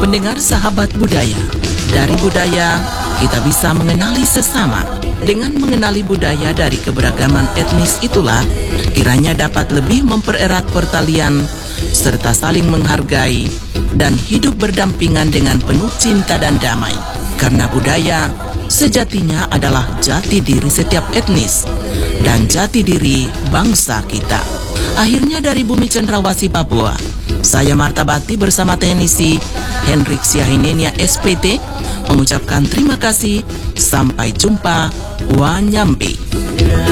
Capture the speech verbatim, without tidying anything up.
Pendengar sahabat budaya, dari budaya kita bisa mengenali sesama. Dengan mengenali budaya dari keberagaman etnis itulah kiranya dapat lebih mempererat pertalian serta saling menghargai dan hidup berdampingan dengan penuh cinta dan damai. Karena budaya sejatinya adalah jati diri setiap etnis dan jati diri bangsa kita. Akhirnya dari Bumi Cendrawasih Papua, saya Marta Bakti bersama teknisi Hendrik Siahinenia S P T mengucapkan terima kasih. Sampai jumpa, Wanyambe.